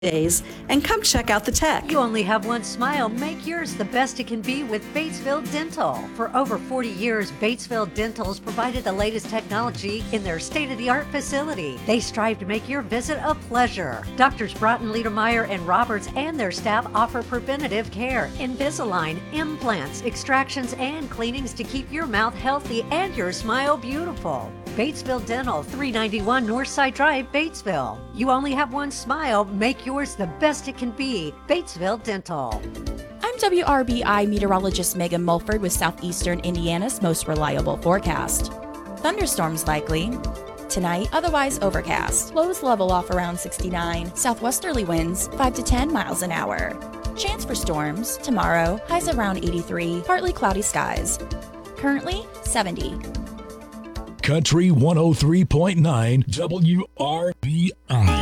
days and come check out the tech. You only have one smile. Make yours the best it can be with Batesville Dental. For over 40 years, Batesville Dental's provided the latest technology in their state-of-the-art facility. They strive to make your visit a pleasure. Doctors Broughton, Liedermeyer, and Roberts and their staff offer preventative care, Invisalign, implants, extractions, and cleanings to keep your mouth healthy and your smile beautiful. Batesville Dental, 391 Northside Drive, Batesville. You only have one smile. Make yours the best it can be. Batesville Dental. I'm WRBI meteorologist Megan Mulford with Southeastern Indiana's most reliable forecast. Thunderstorms likely. Tonight, otherwise overcast. Lows level off around 69. Southwesterly winds 5 to 10 miles an hour. Chance for storms tomorrow. Highs around 83. Partly cloudy skies. Currently 70. Country 103.9 WRBI.